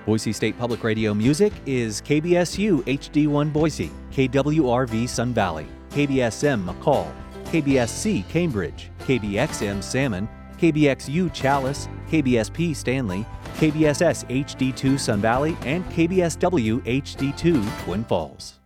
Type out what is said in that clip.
Boise State Public Radio music is KBSU HD1 Boise, KWRV Sun Valley, KBSM McCall, KBSC Cambridge, KBXM Salmon, KBXU Chalice, KBSP Stanley, KBSS HD2 Sun Valley, and KBSW HD2 Twin Falls.